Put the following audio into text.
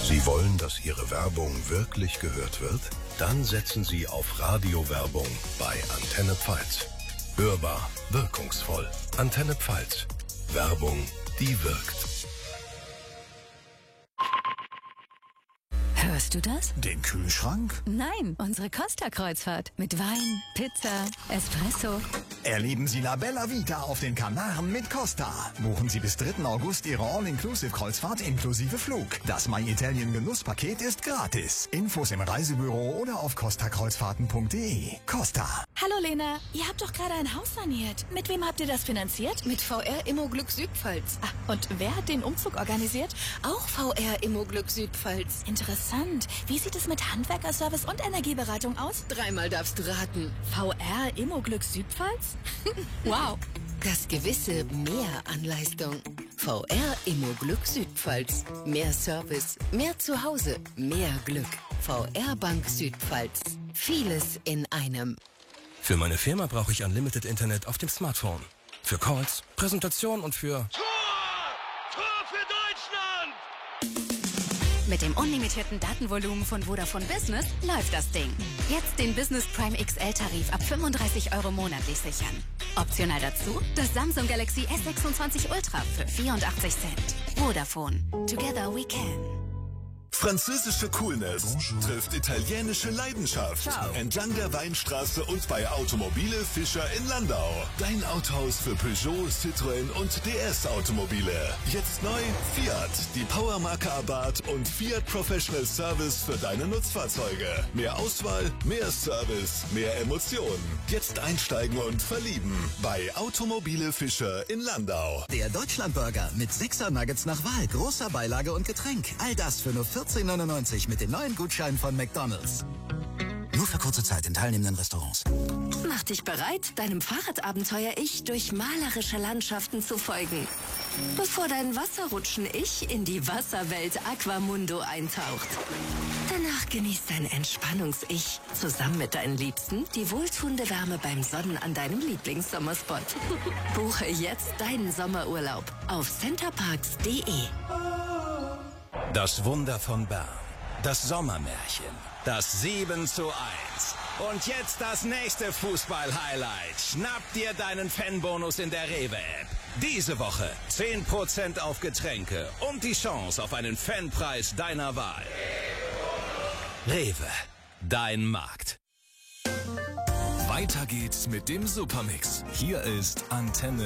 Sie wollen, dass Ihre Werbung wirklich gehört wird? Dann setzen Sie auf Radiowerbung bei Antenne Pfalz. Hörbar, wirkungsvoll. Antenne Pfalz. Werbung, die wirkt. Hörst du das? Den Kühlschrank? Nein, unsere Costa-Kreuzfahrt. Mit Wein, Pizza, Espresso. Erleben Sie La Bella Vita auf den Kanaren mit Costa. Buchen Sie bis 3. August Ihre All-Inclusive-Kreuzfahrt inklusive Flug. Das My Italien Genusspaket ist gratis. Infos im Reisebüro oder auf costakreuzfahrten.de. Costa. Hallo Lena, ihr habt doch gerade ein Haus saniert. Mit wem habt ihr das finanziert? Mit VR Immoglück Südpfalz. Und wer hat den Umzug organisiert? Auch VR Immoglück Südpfalz. Interessant. Wie sieht es mit Handwerkerservice und Energieberatung aus? 3-mal darfst du raten. VR Immoglück Südpfalz? Wow. Das gewisse Mehr an Leistung. VR Immoglück Südpfalz. Mehr Service, mehr Zuhause, mehr Glück. VR Bank Südpfalz. Vieles in einem. Für meine Firma brauche ich Unlimited Internet auf dem Smartphone. Für Calls, Präsentation und für... Tor für Deutschland! Mit dem unlimitierten Datenvolumen von Vodafone Business läuft das Ding. Jetzt den Business Prime XL-Tarif ab 35 € monatlich sichern. Optional dazu das Samsung Galaxy S26 Ultra für 84 Cent. Vodafone. Together we can. Französische Coolness trifft italienische Leidenschaft. Ciao. Entlang der Weinstraße und bei Automobile Fischer in Landau. Dein Autohaus für Peugeot, Citroën und DS Automobile. Jetzt neu Fiat, die Powermarke Abarth und Fiat Professional Service für deine Nutzfahrzeuge. Mehr Auswahl, mehr Service, mehr Emotionen. Jetzt einsteigen und verlieben bei Automobile Fischer in Landau. Der Deutschlandburger mit 6er Nuggets nach Wahl, großer Beilage und Getränk. All das für nur 14,99 mit den neuen Gutscheinen von McDonald's. Nur für kurze Zeit in teilnehmenden Restaurants. Mach dich bereit, deinem Fahrradabenteuer-Ich durch malerische Landschaften zu folgen. Bevor dein Wasserrutschen-Ich in die Wasserwelt Aquamundo eintaucht. Danach genießt dein Entspannungs-Ich zusammen mit deinen Liebsten die wohltuende Wärme beim Sonnen an deinem Lieblingssommerspot. Buche jetzt deinen Sommerurlaub auf centerparks.de. Das Wunder von Bern. Das Sommermärchen. Das 7:1. Und jetzt das nächste Fußball-Highlight. Schnapp dir deinen Fanbonus in der Rewe-App. Diese Woche 10% auf Getränke und die Chance auf einen Fanpreis deiner Wahl. Rewe. Dein Markt. Weiter geht's mit dem Supermix. Hier ist Antenne